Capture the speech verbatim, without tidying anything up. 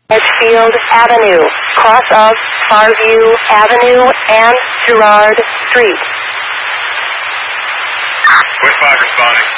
Edgefield Avenue, cross of Farview Avenue and Girard Street. West five responding.